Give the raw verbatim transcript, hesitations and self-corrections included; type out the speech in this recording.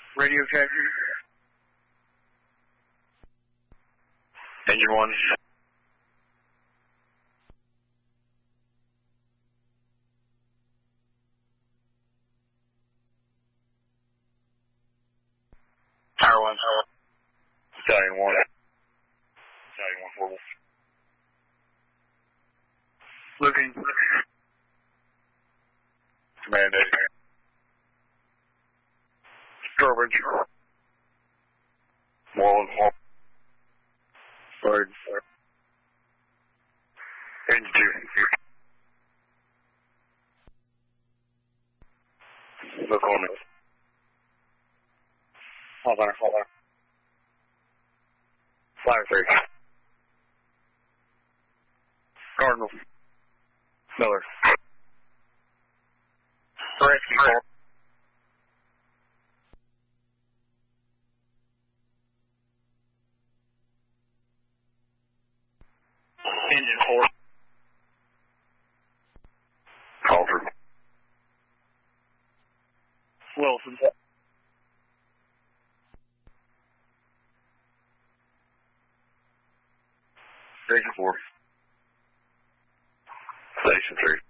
Radio check. Engine one. Tower one. Battalion one. Battalion one four. Looking. Command A. Starbridge. Moreland. Bird. Engine two. Look on it. Hold on, hold on. Flyer three. Cardinal. Miller. Rescue call. Engine four. Calder. Wilson. Station four. Station three.